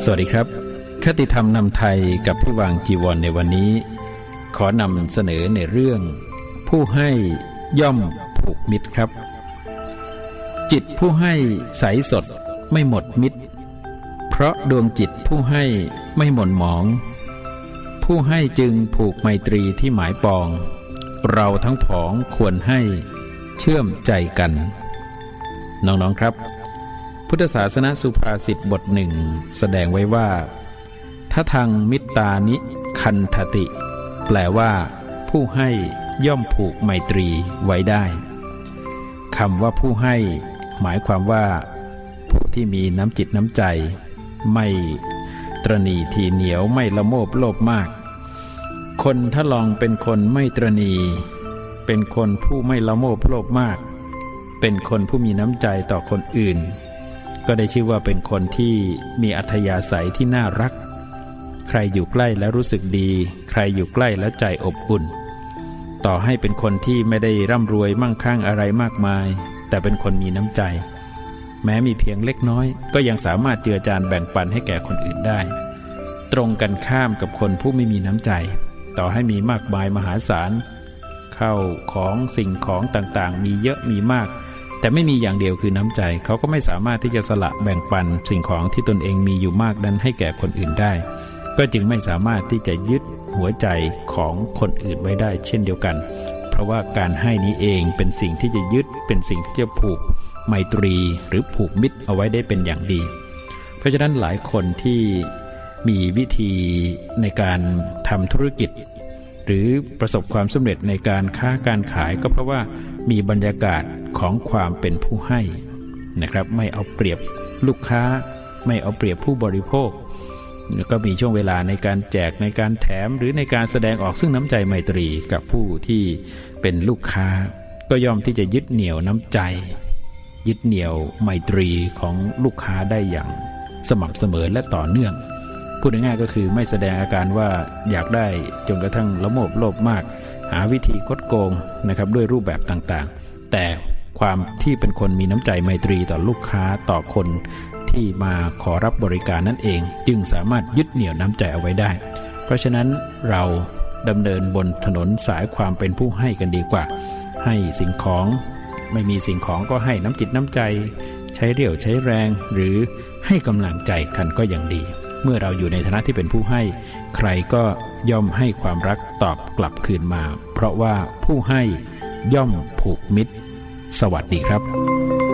สวัสดีครับคติธรรมนำไทยกับพี่วางจีวรในวันนี้ขอนำเสนอในเรื่องผู้ให้ย่อมผูกมิตรครับจิตผู้ให้ใสสดไม่หมดมิตรเพราะดวงจิตผู้ให้ไม่หม่นหมองผู้ให้จึงผูกไมตรีที่หมายปองเราทั้งผองควรให้เชื่อมใจกันน้องๆครับพุทธศาสนสุภาษิตบทหนึ่งแสดงไว้ว่าททังมิตตานิคันทติแปลว่าผู้ให้ย่อมผูกไมตรีไว้ได้คำว่าผู้ให้หมายความว่าผู้ที่มีน้ำจิตน้ำใจไม่ตระหนี่ทีเหนียวไม่ละโมบโลภมากคนถ้าลองเป็นคนไม่ตระหนี่เป็นคนผู้ไม่ละโมบโลภมากเป็นคนผู้มีน้ำใจต่อคนอื่นก็ได้ชื่อว่าเป็นคนที่มีอัธยาศัยที่น่ารักใครอยู่ใกล้แล้วรู้สึกดีใครอยู่ใกล้แล้วใจอบอุ่นต่อให้เป็นคนที่ไม่ได้ร่ำรวยมั่งคั่งอะไรมากมายแต่เป็นคนมีน้ำใจแม้มีเพียงเล็กน้อยก็ยังสามารถเจือจานแบ่งปันให้แก่คนอื่นได้ตรงกันข้ามกับคนผู้ไม่มีน้ำใจต่อให้มีมากมายมหาศาลเข้าของสิ่งของต่างๆมีเยอะมีมากแต่ไม่มีอย่างเดียวคือน้ำใจเขาก็ไม่สามารถที่จะสละแบ่งปันสิ่งของที่ตนเองมีอยู่มากนั้นให้แก่คนอื่นได้ก็จึงไม่สามารถที่จะยึดหัวใจของคนอื่นไว้ได้เช่นเดียวกันเพราะว่าการให้นี้เองเป็นสิ่งที่จะยึดเป็นสิ่งที่จะผูกไมตรีหรือผูกมิตรเอาไว้ได้เป็นอย่างดีเพราะฉะนั้นหลายคนที่มีวิธีในการทำธุรกิจหรือประสบความสำเร็จในการค้าการขายก็เพราะว่ามีบรรยากาศของความเป็นผู้ให้นะครับไม่เอาเปรียบลูกค้าไม่เอาเปรียบผู้บริโภคแล้วก็มีช่วงเวลาในการแจกในการแถมหรือในการแสดงออกซึ่งน้ำใจไมตรีกับผู้ที่เป็นลูกค้าก็ย่อมที่จะยึดเหนี่ยวน้ำใจยึดเหนี่ยวไมตรีของลูกค้าได้อย่างสม่ำเสมอและต่อเนื่องพูดง่ายๆก็คือไม่แสดงอาการว่าอยากได้จนกระทั่งละโมบโลภมากหาวิธีคดโกงนะครับด้วยรูปแบบต่างๆแต่ความที่เป็นคนมีน้ำใจไมตรีต่อลูกค้าต่อคนที่มาขอรับบริการนั่นเองจึงสามารถยึดเหนี่ยวน้ำใจเอาไว้ได้เพราะฉะนั้นเราดำเนินบนถนนสายความเป็นผู้ให้กันดีกว่าให้สิ่งของไม่มีสิ่งของก็ให้น้ำจิตน้ำใจใช้เรี่ยวใช้แรงหรือให้กำลังใจกันก็ยังดีเมื่อเราอยู่ในฐานะที่เป็นผู้ให้ใครก็ย่อมให้ความรักตอบกลับคืนมาเพราะว่าผู้ให้ย่อมผูกมิตรสวัสดีครับ